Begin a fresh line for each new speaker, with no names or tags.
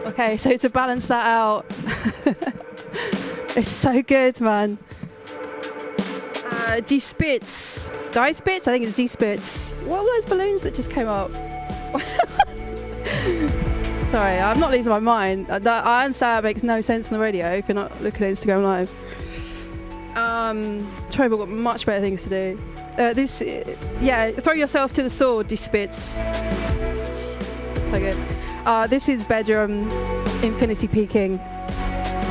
Okay, so to balance that out, it's so good, man. D-Spitz. Die-Spitz? I think it's D-Spitz. What were those balloons that just came up? Sorry, I'm not losing my mind. I understand that makes no sense on the radio if you're not looking at Instagram Live. Tribal got much better things to do. Throw yourself to the sword, D-Spitz. So good. This is Bedroom, Infinity Peaking.